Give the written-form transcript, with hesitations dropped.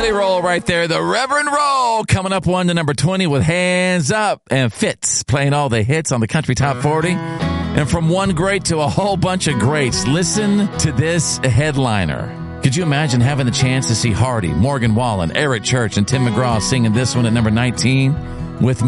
Jelly Roll right there. The Reverend Roll coming up 1 to number 20 with Hands Up, and Fitz playing all the hits on the Country Top 40. And from one great to a whole bunch of greats, listen to this headliner. Could you imagine having the chance to see Hardy, Morgan Wallen, Eric Church, and Tim McGraw singing this one at number 19 with